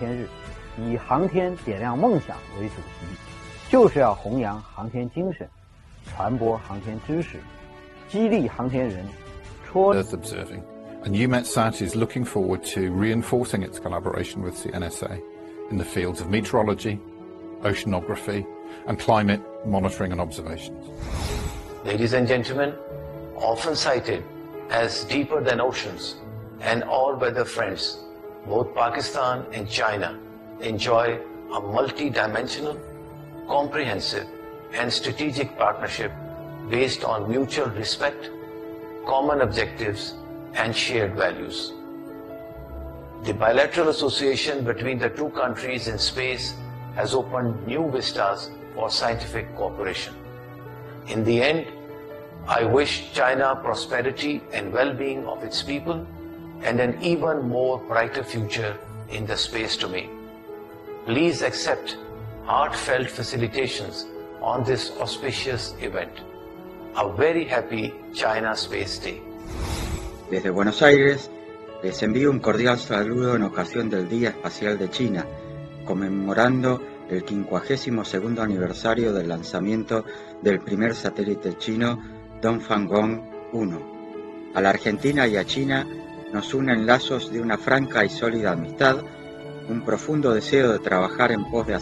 天日，以航天点亮梦想为主题，就是要弘扬航天精神，传播航天知识，激励航天人 Earth observing. And EUMETSAT is looking forward to reinforcing its collaboration with the NSA in the fields of meteorology, oceanography, and climate monitoring and observations. Ladies and gentlemen, often cited as deeper than oceans and all-weather friends, both Pakistan and China enjoy a multi-dimensional, comprehensive, and strategic partnership based on mutual respect, common objectives, and shared values. The bilateral association between the two countries in space has opened new vistas for scientific cooperation. In the end, I wish China prosperity and well-being of its people and an even more brighter future in the space domain. Please accept heartfelt felicitations on this auspicious event. A very happy China Space Day. Desde Buenos Aires, les envío un cordial saludo en ocasión del Día Espacial de China, conmemorando el 52º aniversario del lanzamiento del primer satélite chino Dongfang 1. A la Argentina y a China nos unen lazos de una franca y sólida amistad, un profundo deseo de trabajar en pos de